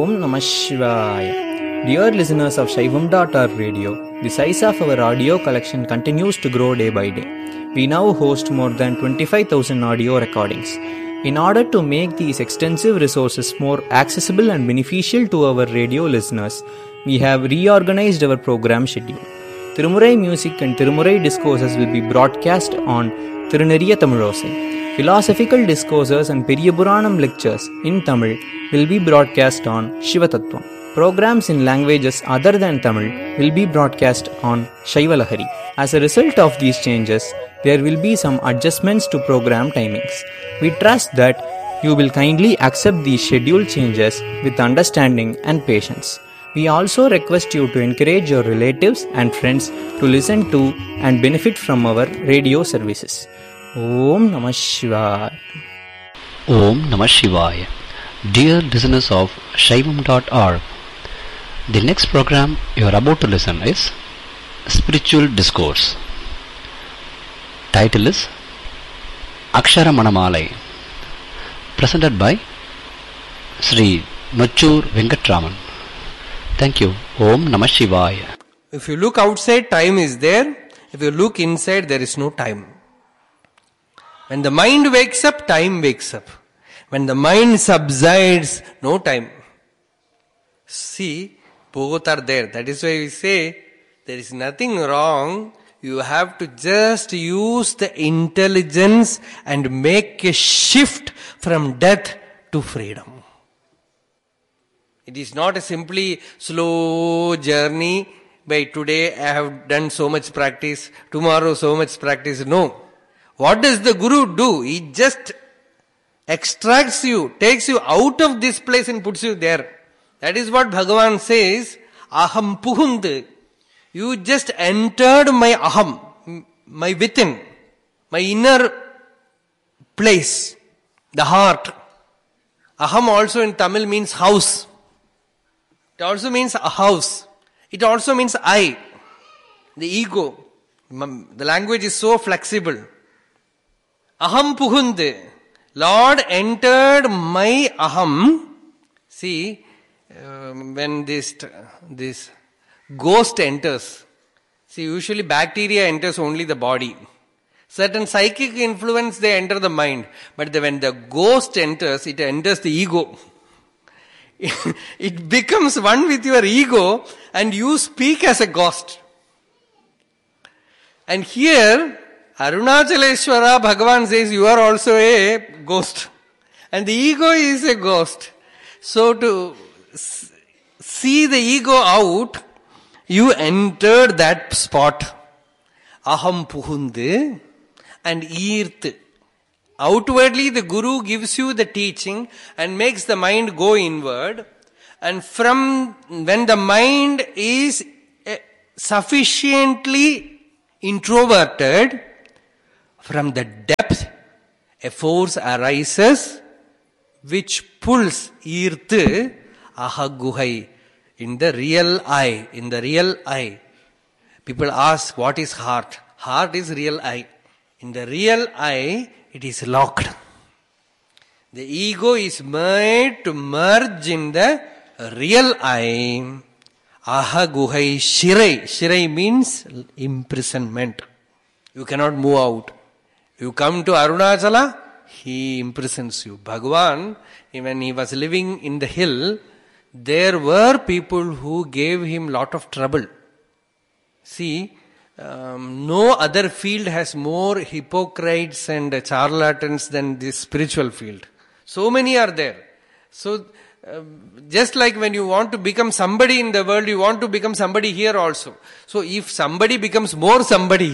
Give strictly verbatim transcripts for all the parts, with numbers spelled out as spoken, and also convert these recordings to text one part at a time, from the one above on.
Om Namah Shivaya. Dear listeners of Shaivam dot org radio, the size of our audio collection continues to grow day by day. We now host more than twenty-five thousand audio recordings. In order to make these extensive resources more accessible and beneficial to our radio listeners, we have reorganized our program schedule. Tirumurai music and Tirumurai discourses will be broadcast on Tiruneriya Tamilosai. Philosophical discourses and Periyapuranam lectures in Tamil will be broadcast on Shivatattvam. Programs in languages other than Tamil will be broadcast on Shaivalahari. As a result of these changes, there will be some adjustments to program timings. We trust that you will kindly accept these schedule changes with understanding and patience. We also request you to encourage your relatives and friends to listen to and benefit from our radio services. Om Namah Shivaya. Om Namah Shivaya. Dear listeners of Shaivam dot org, the next program you are about to listen is Spiritual Discourse. Title is Akshara Manamalai, presented by Sri Nochur Venkatraman. Thank you. Om Namah Shivaya. If you look outside, time is there. If you look inside, there is no time. When the mind wakes up, time wakes up. When the mind subsides, no time. See, both are there. That is why we say, there is nothing wrong. You have to just use the intelligence and make a shift from death to freedom. It is not a simply slow journey. By today I have done so much practice, tomorrow so much practice. No. What does the Guru do? He just extracts you, takes you out of this place and puts you there. That is what Bhagavan says, Aham Puhund. You just entered my Aham, my within, my inner place, the heart. Aham also in Tamil means house. It also means a house. It also means I, the ego. The language is so flexible. Aham Puhunde. Lord entered my Aham. See, uh, when this, this ghost enters, see, usually bacteria enters only the body. Certain psychic influence, they enter the mind. But the, when the ghost enters, it enters the ego. It becomes one with your ego and you speak as a ghost. And here, Arunachaleshwara Bhagavan says you are also a ghost. And the ego is a ghost. So to see the ego out, you enter that spot. Aham Puhunde and Earth. Outwardly the Guru gives you the teaching and makes the mind go inward. And from when the mind is sufficiently introverted, from the depth a force arises which pulls Earth, Ahaguhai, in the real I, in the real I. People ask, what is heart? Heart is real I. In the real I, it is locked. The ego is made to merge in the real I. Ahaguhai Shirai. Shirai means imprisonment. You cannot move out. You come to Arunachala, he imprisons you. Bhagavan, when he was living in the hill, there were people who gave him lot of trouble. See, um, no other field has more hypocrites and charlatans than this spiritual field. So many are there. So, uh, just like when you want to become somebody in the world, you want to become somebody here also. So if somebody becomes more somebody,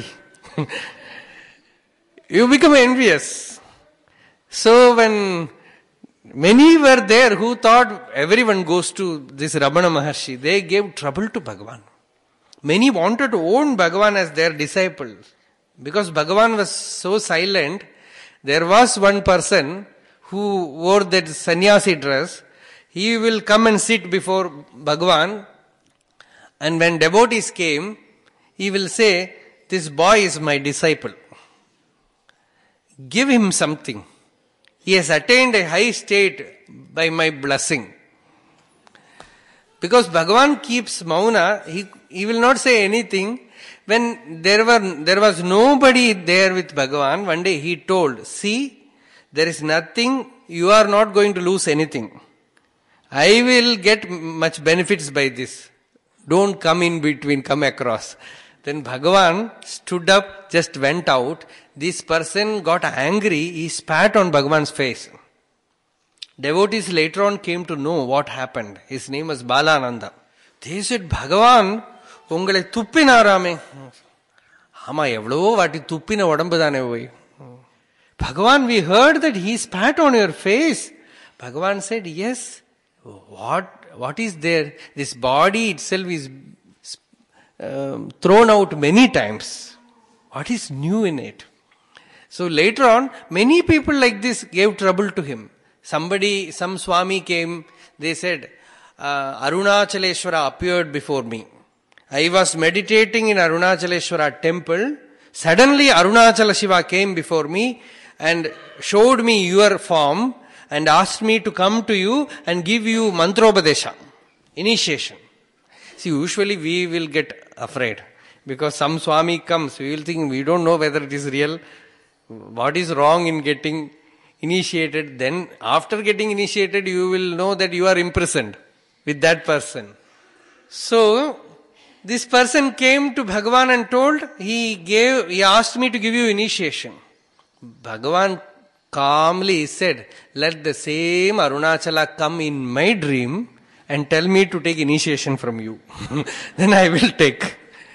you become envious. So when many were there who thought everyone goes to this Ramana Maharshi, they gave trouble to Bhagavan. Many wanted to own Bhagavan as their disciple. Because Bhagavan was so silent, there was one person who wore that sannyasi dress. He will come and sit before Bhagavan, and when devotees came, he will say, this boy is my disciple. Give him something. He has attained a high state by my blessing. Because Bhagavan keeps mauna, he, he will not say anything. When there were there was nobody there with Bhagavan, one day he told, see, there is nothing, you are not going to lose anything. I will get much benefits by this. Don't come in between, come across. Then Bhagavan stood up, just went out. This person got angry, he spat on Bhagavan's face. Devotees later on came to know what happened. His name was Balananda. They said, Bhagavan, உங்களை துப்பினாராமே. ஆமா எவ்வளவோ வாட்டி துப்பின உடம்பு தானே போய். Bhagavan, we heard that he spat on your face. Bhagavan said, yes. What, what is there? This body itself is um, thrown out many times. What is new in it? So later on, many people like this gave trouble to him. Somebody, some Swami came, they said, uh, Arunachaleshwara appeared before me. I was meditating in Arunachaleshwara temple. Suddenly Arunachala Shiva came before me and showed me your form and asked me to come to you and give you mantrobadesha, initiation. See, usually we will get afraid because some Swami comes, we will think we don't know whether it is real. What is wrong in getting initiated? Then after getting initiated, you will know that you are imprisoned with that person. So, this person came to Bhagavan and told, he gave, he asked me to give you initiation. Bhagavan calmly said, let the same Arunachala come in my dream and tell me to take initiation from you. Then I will take.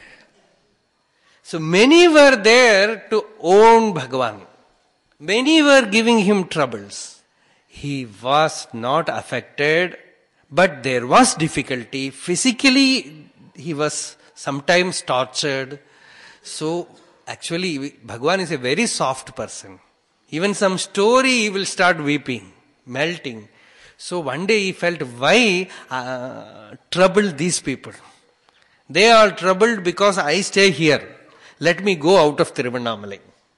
So many were there to own Bhagavan. Many were giving him troubles. He was not affected, but there was difficulty. Physically, he was sometimes tortured. So, actually, Bhagavan is a very soft person. Even some story, he will start weeping, melting. So, one day he felt, why uh, trouble these people? They are troubled because I stay here. Let me go out of Tiruvannamalai.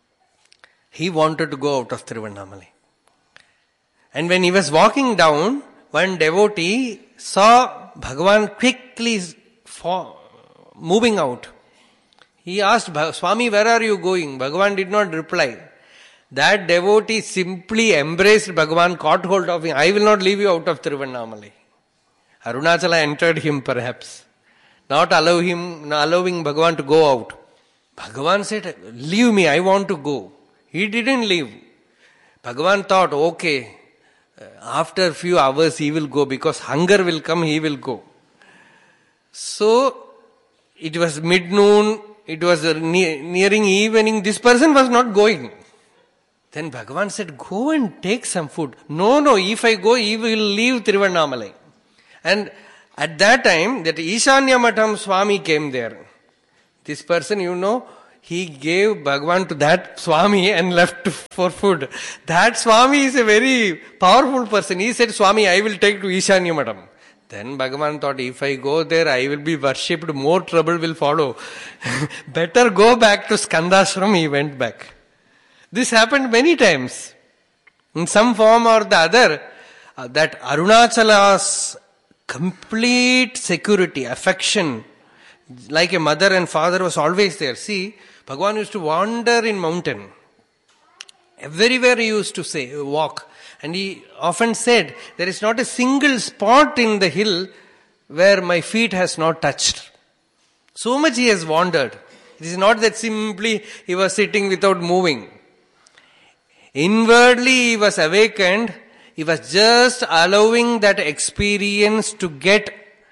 He wanted to go out of Tiruvannamalai. And when he was walking down, one devotee saw Bhagavan quickly for moving out. He asked, Swami, where are you going? Bhagavan did not reply. That devotee simply embraced Bhagavan, caught hold of him. I will not leave you out of Tiruvannamalai. Arunachala entered him perhaps, not allow him, not allowing Bhagavan to go out. Bhagavan said, leave me, I want to go. He didn't leave. Bhagavan thought, okay, after a few hours he will go because hunger will come, he will go. So, it was mid-noon, it was ne- nearing evening, this person was not going. Then Bhagavan said, go and take some food. No, no, if I go, he will leave Tiruvannamalai. And at that time, that Ishanya Matham Swami came there. This person, you know, he gave Bhagavan to that Swami and left for food. That Swami is a very powerful person. He said, Swami, I will take to Ishanya Matham. Then Bhagavan thought, if I go there, I will be worshipped, more trouble will follow. Better go back to Skandashram. He went back. This happened many times. In some form or the other, uh, that Arunachala's complete security, affection, like a mother and father was always there. See, Bhagavan used to wander in mountain. Everywhere he used to say, walk. And he often said, there is not a single spot in the hill where my feet has not touched. So much he has wandered. It is not that simply he was sitting without moving. Inwardly he was awakened. He was just allowing that experience to get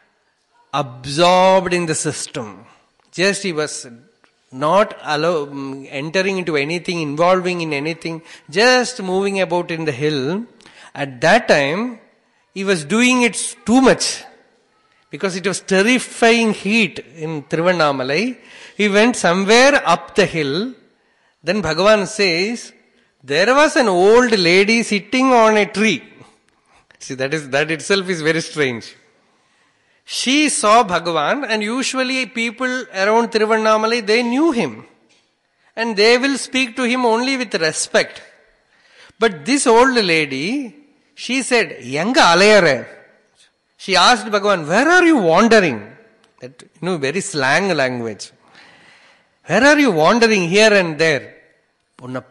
absorbed in the system. Just he was not allow, entering into anything, involving in anything, just moving about in the hill. At that time, he was doing it too much. Because it was terrifying heat in Tiruvannamalai. He went somewhere up the hill. Then Bhagavan says, there was an old lady sitting on a tree. See, that is, that itself is very strange. She saw Bhagavan, and usually people around Tiruvannamalai, they knew him. And they will speak to him only with respect. But this old lady, she said, Yanga alayare. She asked Bhagavan, where are you wandering? That, you know, very slang language. Where are you wandering here and there? That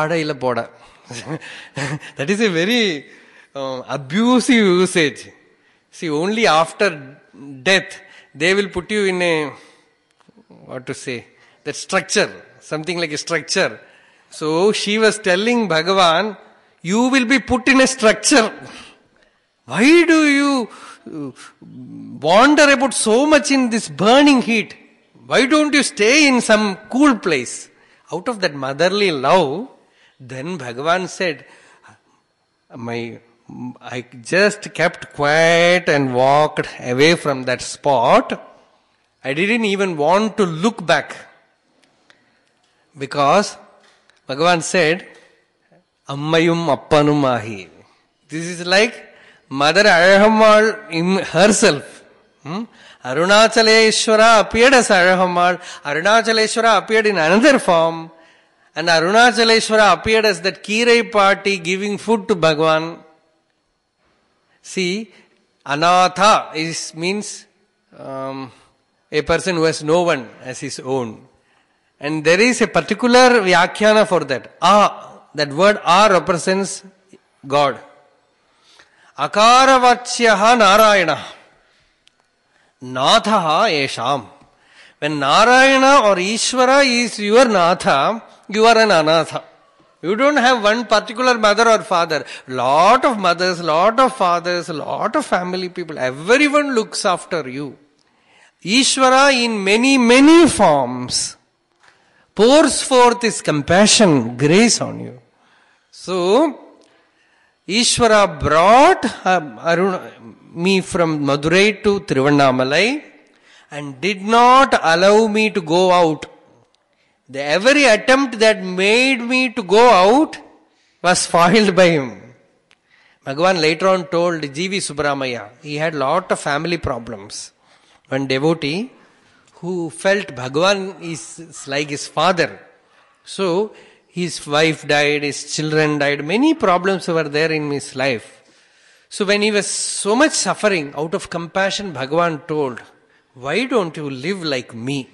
is a very uh, abusive usage. See, only after death, they will put you in a, what to say, that structure, something like a structure. So she was telling Bhagavan, you will be put in a structure. Why do you wander about so much in this burning heat? Why don't you stay in some cool place? Out of that motherly love, then Bhagavan said, my, I just kept quiet and walked away from that spot. I didn't even want to look back. Because Bhagavan said, Ammayum appanum ahi. This is like Mother Arahammal herself. Hmm? Arunachaleshwara appeared as Arahammal. Arunachaleshwara appeared in another form. And Arunachaleshwara appeared as that Kirai party giving food to Bhagavan. See, Anatha is, means um, a person who has no one as his own. And there is a particular vyakhyana for that. Ah, that word ah represents God. Akaravachyaha Narayana. Natha esham. When Narayana or Ishvara is your Natha, you are an Anatha. You don't have one particular mother or father. Lot of mothers, lot of fathers, lot of family people. Everyone looks after you. Ishvara in many, many forms pours forth his compassion, grace on you. So, Ishvara brought uh, Aruna, me from Madurai to Tiruvannamalai and did not allow me to go out. The every attempt that made me to go out was foiled by him. Bhagavan later on told G V Subramaya, he had lot of family problems. One devotee who felt Bhagavan is like his father. So, his wife died, his children died, many problems were there in his life. So when he was so much suffering, out of compassion, Bhagavan told, why don't you live like me?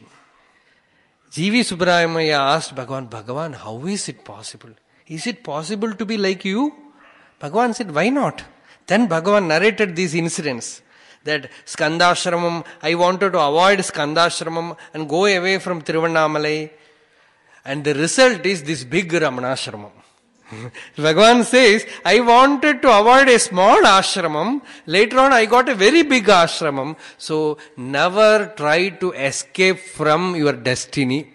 G V Subramaya asked Bhagavan, Bhagavan, how is it possible? Is it possible to be like you? Bhagavan said, why not? Then Bhagavan narrated these incidents. That Skandashramam, I wanted to avoid Skandashramam and go away from Tiruvannamalai. And the result is this big Ramanashramam. Bhagavan says, I wanted to avoid a small ashramam. Later on I got a very big ashramam. So never try to escape from your destiny.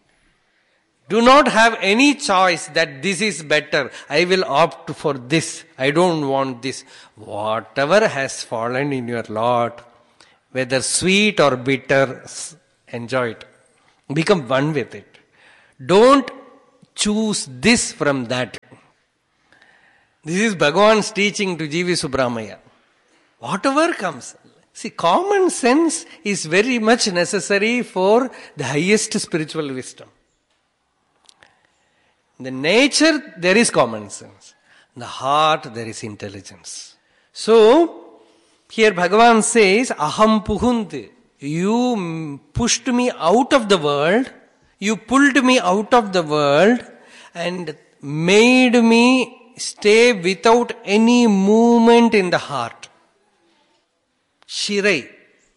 Do not have any choice that this is better. I will opt for this. I don't want this. Whatever has fallen in your lot, whether sweet or bitter, enjoy it. Become one with it. Don't choose this from that. This is Bhagavan's teaching to G V Subramaya. Whatever comes. See, common sense is very much necessary for the highest spiritual wisdom. In the nature, there is common sense. In the heart, there is intelligence. So, here Bhagavan says, Aham puhunti. You pushed me out of the world. You pulled me out of the world and made me stay without any movement in the heart. Shirai.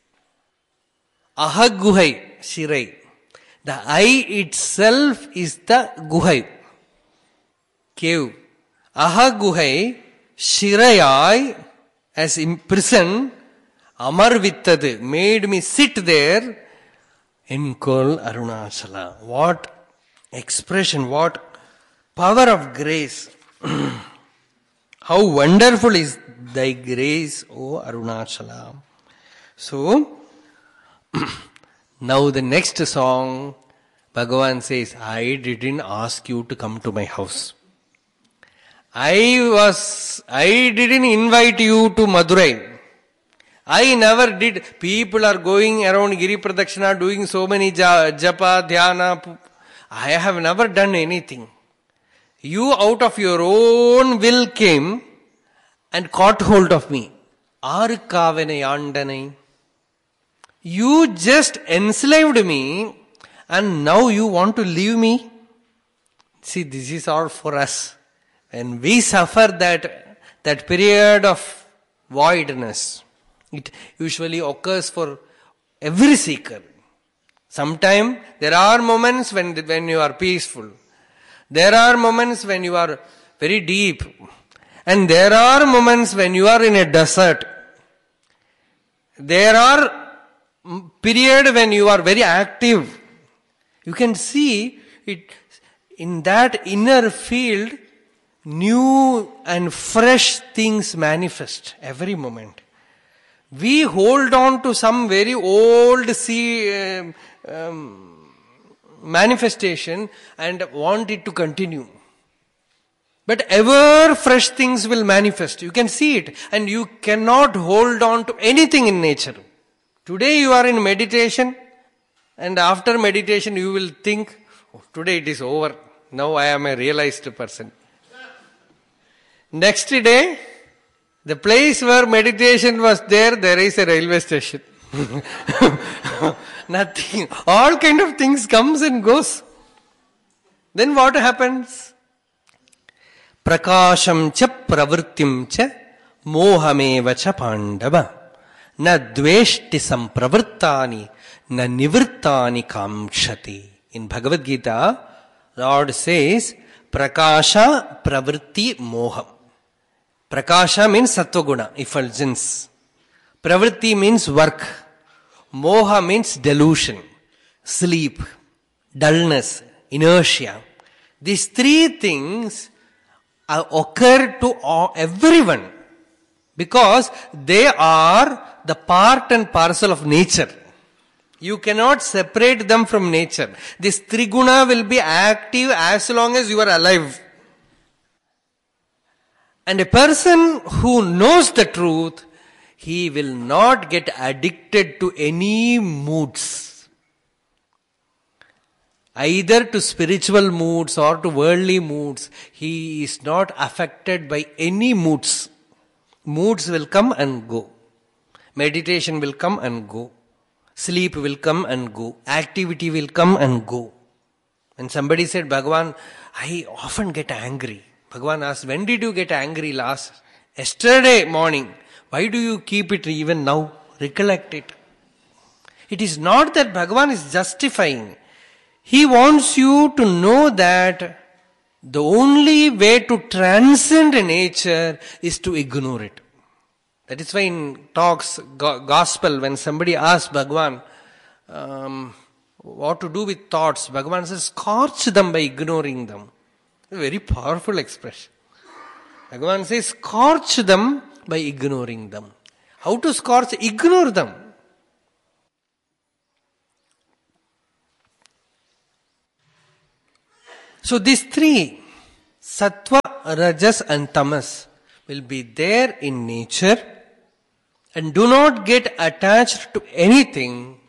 Ahaguhai. Shirai. The eye itself is the guhai. Cave. Ahaguhai. Shirayai. As imprisoned. Amar vittadu. Made me sit there. Enkol Arunachala. What expression, what power of grace. How wonderful is thy grace, O Arunachala. So, now the next song, Bhagavan says, I didn't ask you to come to my house. I was, I didn't invite you to Madurai. I never did. People are going around Giri Pradakshina doing so many japa, dhyana. I have never done anything. You out of your own will came and caught hold of me. Arukavane Yandanai. You just enslaved me and now you want to leave me? See, this is all for us. When we suffer that, that period of voidness, it usually occurs for every seeker. Sometimes there are moments when, when you are peaceful. There are moments when you are very deep. And there are moments when you are in a desert. There are periods when you are very active. You can see it in that inner field, new and fresh things manifest every moment. We hold on to some very old see, um, um, manifestation and want it to continue. But ever fresh things will manifest. You can see it. And you cannot hold on to anything in nature. Today you are in meditation. And after meditation you will think, oh, today it is over. Now I am a realized person. Next day, the place where meditation was there, there is a railway station. Nothing. All kind of things comes and goes. Then what happens? Prakasham cha pravrittim cha mohameva cha pandava na dveshti sampravrittani na nivrittani kamshati. In Bhagavad Gita, Lord says, Prakasha pravritti moham. Prakasha means sattva-guna, effulgence. Pravritti means work. Moha means delusion, sleep, dullness, inertia. These three things occur to all, everyone because they are the part and parcel of nature. You cannot separate them from nature. This triguna will be active as long as you are alive. And a person who knows the truth, he will not get addicted to any moods. Either to spiritual moods or to worldly moods. He is not affected by any moods. Moods will come and go. Meditation will come and go. Sleep will come and go. Activity will come and go. When somebody said, Bhagavan, I often get angry. Bhagavan asked, when did you get angry last? Yesterday morning. Why do you keep it even now? Recollect it. It is not that Bhagavan is justifying. He wants you to know that the only way to transcend nature is to ignore it. That is why in talks, gospel, when somebody asks Bhagavan um, what to do with thoughts, Bhagavan says, scorch them by ignoring them. A very powerful expression. Bhagavan says, scorch them by ignoring them. How to scorch? Ignore them. So these three, sattva, rajas and tamas, will be there in nature and do not get attached to anything.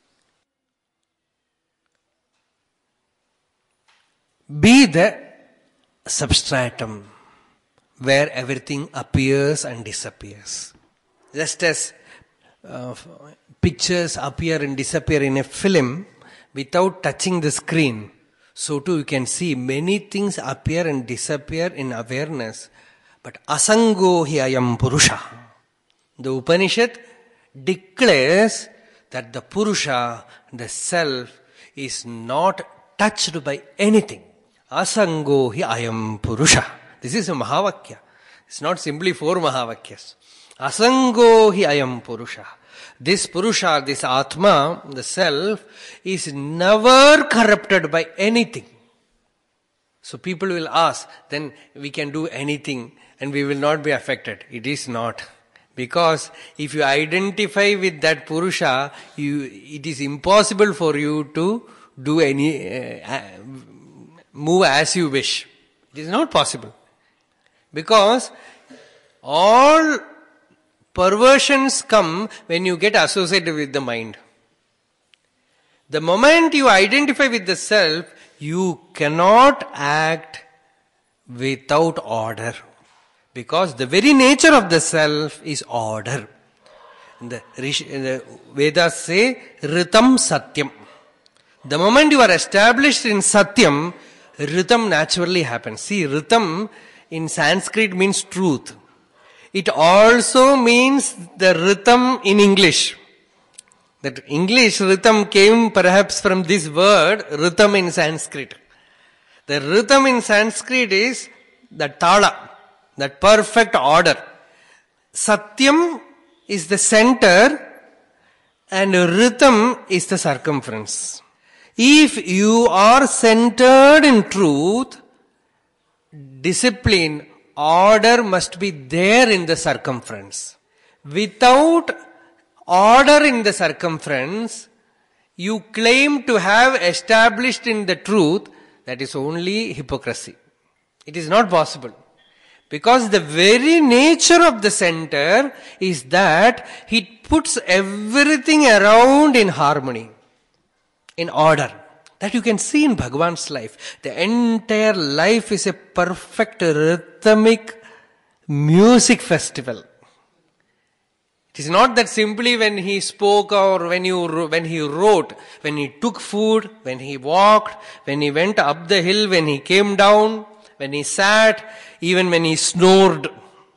Be the substratum where everything appears and disappears. Just as uh, pictures appear and disappear in a film without touching the screen, so too you can see many things appear and disappear in awareness. But asango hi ayam purusha. The Upanishad declares that the Purusha, the self, is not touched by anything. Asango hi ayam purusha. This is a Mahavakya. It's not simply four Mahavakyas. Asango hi ayam purusha. This Purusha, this Atma, the self, is never corrupted by anything. So people will ask, then we can do anything and we will not be affected. It is not. Because if you identify with that Purusha, you, it is impossible for you to do any, uh, move as you wish. It is not possible. Because all perversions come when you get associated with the mind. The moment you identify with the self, you cannot act without order. Because the very nature of the self is order. The, the Vedas say, Ritam Satyam. The moment you are established in Satyam, Ritam naturally happens. See, Ritam in Sanskrit means truth. It also means the Ritam in English. That English Ritam came perhaps from this word, Ritam in Sanskrit. The Ritam in Sanskrit is the Tala, that perfect order. Satyam is the center and Ritam is the circumference. If you are centered in truth, discipline, order must be there in the circumference. Without order in the circumference, you claim to have established in the truth, that is only hypocrisy. It is not possible. Because the very nature of the center is that it puts everything around in harmony, in order. That you can see in Bhagavan's life. The entire life is a perfect rhythmic music festival. It is not that simply when he spoke or when you when he wrote, when he took food, when he walked, when he went up the hill, when he came down, when he sat, even when he snored.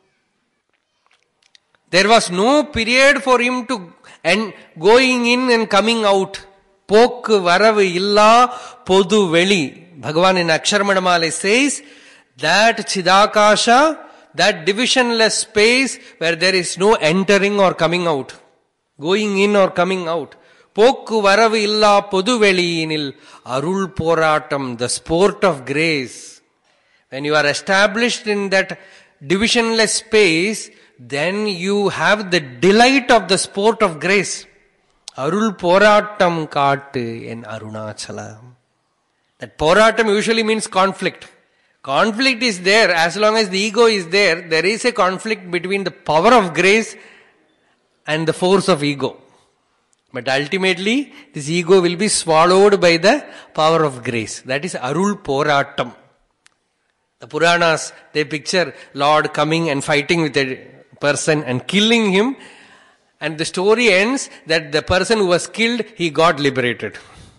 There was no period for him to and going in and coming out. Pokku varavu illa podu veli. Bhagavan in Aksharamana says that Chidakasha, that divisionless space where there is no entering or coming out, going in or coming out. Pokku varavu illa podu veliyinil arul poratam, the sport of grace. When you are established in that divisionless space, then you have the delight of the sport of grace. Arul poratam kaattu in Arunachala. That poratam usually means conflict. Conflict is there. As long as the ego is there, there is a conflict between the power of grace and the force of ego. But ultimately, this ego will be swallowed by the power of grace. That is Arul poratam. The Puranas, they picture Lord coming and fighting with a person and killing him. And the story ends that the person who was killed, he got liberated.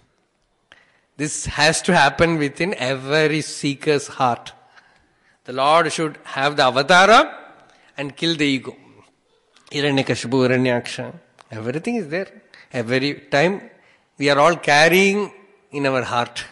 This has to happen within every seeker's heart. The Lord should have the avatara and kill the ego. Hiranyakashipu, Hiranyaksha. Everything is there. Every time we are all carrying in our heart.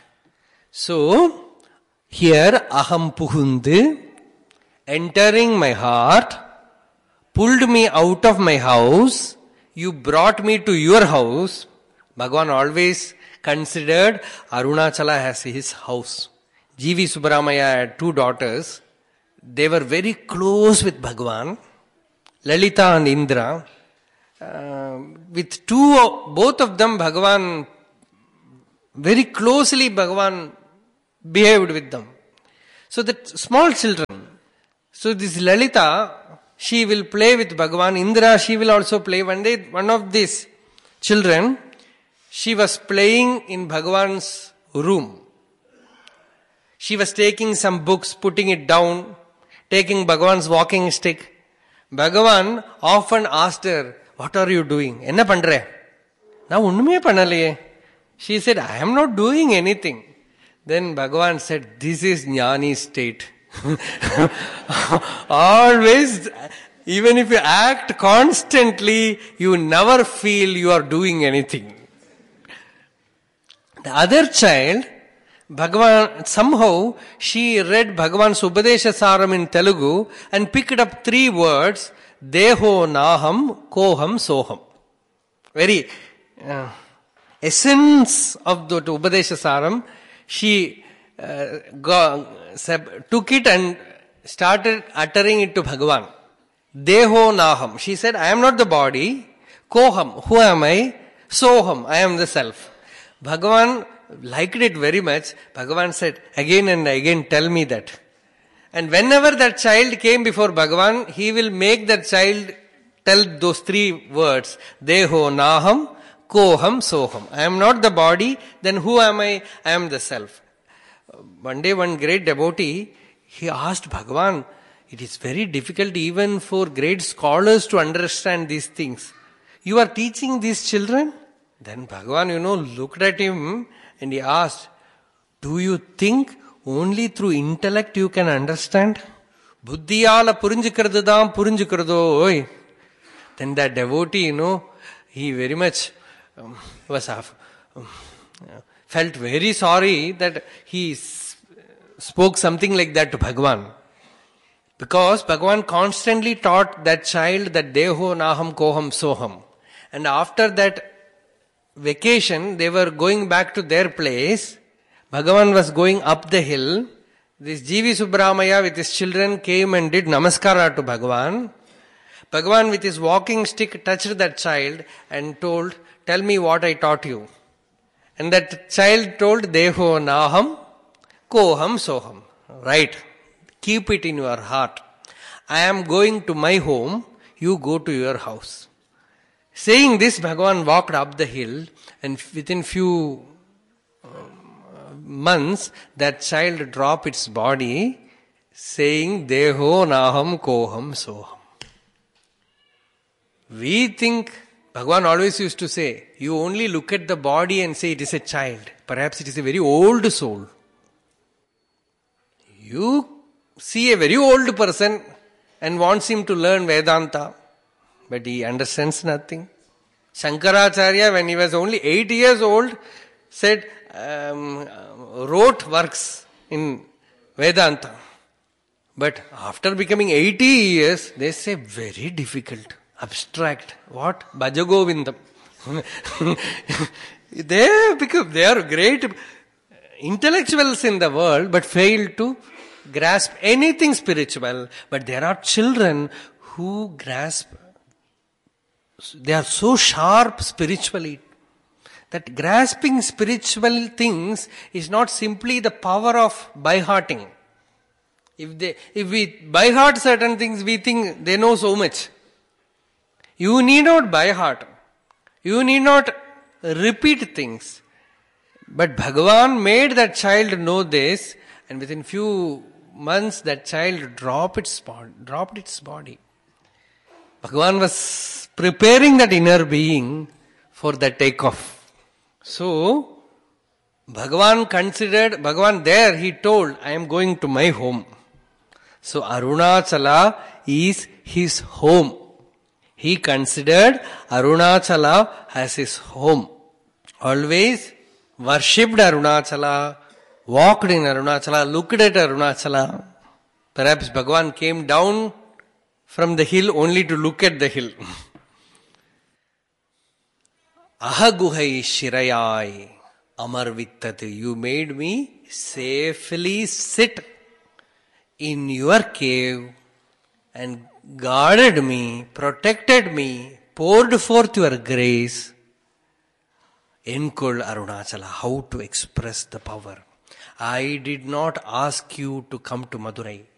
So, here aham puhundu, entering my heart, pulled me out of my house, you brought me to your house. Bhagavan always considered Arunachala as his house. G V Subramaya had two daughters. They were very close with Bhagavan, Lalita and Indra. Uh, with two, both of them, Bhagavan, very closely Bhagavan behaved with them. So that small children, so this Lalita, she will play with Bhagavan. Indra, she will also play. One day, one of these children, she was playing in Bhagavan's room. She was taking some books, putting it down, taking Bhagavan's walking stick. Bhagavan often asked her, what are you doing? Enna pandre? Na unnume pannalaye. She said, I am not doing anything. Then Bhagavan said, this is jnani state. Always, even if you act constantly, you never feel you are doing anything. The other child, Bhagavan, somehow she read Bhagavan's Upadesha Saram in Telugu and picked up three words, Deho Naham Koham Soham. Very uh, essence of the Upadesha Saram, she uh, go, took it and started uttering it to Bhagavan. Deho Naham. She said, I am not the body. Koham. Who am I? Soham. I am the self. Bhagavan liked it very much. Bhagavan said, again and again tell me that. And whenever that child came before Bhagavan, he will make that child tell those three words. Deho Naham, Koham, Soham. I am not the body, then who am I? I am the self. One day one great devotee, he asked Bhagavan, It is very difficult even for great scholars to understand these things. You are teaching these children? Then Bhagavan, you know, looked at him and he asked, do you think only through intellect you can understand? Buddhiyala purinjikradadam purinjikrado oi. Then that devotee, you know, he very much um, was half, um, felt very sorry that he s- spoke something like that to Bhagavan. Because Bhagavan constantly taught that child that deho naham koham soham. And after that vacation, they were going back to their place. Bhagavan was going up the hill. This G V Subramaya with his children came and did namaskara to Bhagavan. Bhagavan with his walking stick touched that child and told, tell me what I taught you. And that child told, deho naham koham soham. Right. Keep it in your heart. I am going to my home, you go to your house. Saying this, Bhagavan walked up the hill, and within few months, that child dropped its body, saying, Deho naham koham soham. We think, Bhagavan always used to say, you only look at the body and say it is a child. Perhaps it is a very old soul. You see a very old person and wants him to learn Vedanta, but he understands nothing. Shankaracharya, when he was only eight years old, said, um, wrote works in Vedanta. But after becoming eighty years, they say very difficult, abstract. What? Bhajagovindam. They become, they are great intellectuals in the world, but fail to grasp anything spiritual. But there are children who grasp, they are so sharp spiritually that grasping spiritual things is not simply the power of by-hearting. If they, if we by-heart certain things, we think they know so much. You need not by-heart. You need not repeat things. But Bhagavan made that child know this, and within few months that child dropped its body. Dropped its body. Bhagavan was preparing that inner being for the takeoff. So, Bhagavan considered, Bhagavan there he told, I am going to my home. So Arunachala is his home. He considered Arunachala as his home. Always worshipped Arunachala, walked in Arunachala, looked at Arunachala. Perhaps Bhagavan came down from the hill only to look at the hill. Ahaguhai shirayai amarvittati. You made me safely sit in your cave and guarded me, protected me, poured forth your grace. Enkol Arunachala, how to express the power. I did not ask you to come to Madurai.